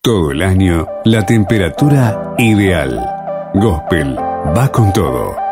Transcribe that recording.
Todo el año, la temperatura ideal. Gospel va con todo.